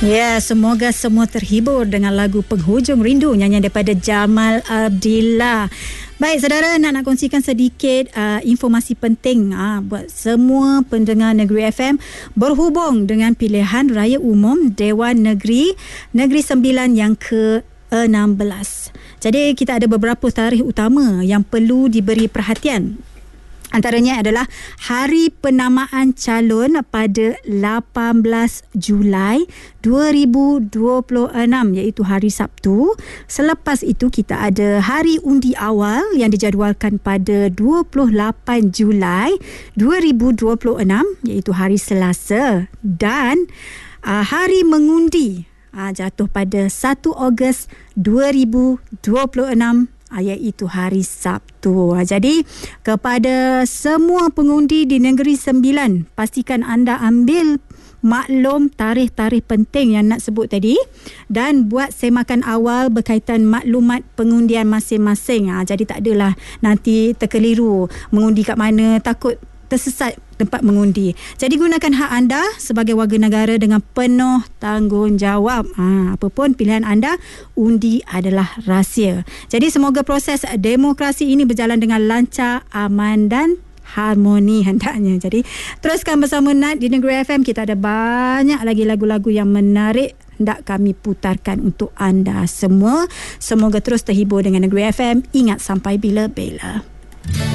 Ya, semoga semua terhibur dengan lagu Penghujung Rindu nyanyian daripada Jamal Abdillah. Baik, saudara, nak kongsikan sedikit informasi penting buat semua pendengar Negeri FM berhubung dengan pilihan raya umum Dewan Negeri Sembilan yang ke-16. Jadi kita ada beberapa tarikh utama yang perlu diberi perhatian. Antaranya adalah hari penamaan calon pada 18 Julai 2026 iaitu hari Sabtu. Selepas itu kita ada hari undi awal yang dijadualkan pada 28 Julai 2026 iaitu hari Selasa, dan hari mengundi jatuh pada 1 Ogos 2026 iaitu hari Sabtu. Jadi kepada semua pengundi di Negeri Sembilan, pastikan anda ambil maklum tarikh-tarikh penting yang nak sebut tadi dan buat semakan awal berkaitan maklumat pengundian masing-masing. Jadi tak adalah nanti terkeliru mengundi kat mana, takut tersesat tempat mengundi. Jadi gunakan hak anda sebagai warga negara dengan penuh tanggungjawab. Apapun pilihan anda, undi adalah rahsia. Jadi semoga proses demokrasi ini berjalan dengan lancar, aman dan harmoni hendaknya. Jadi teruskan bersama Nat di Negeri FM. Kita ada banyak lagi lagu-lagu yang menarik hendak kami putarkan untuk anda semua. Semoga terus terhibur dengan Negeri FM. Ingat sampai bila-bila.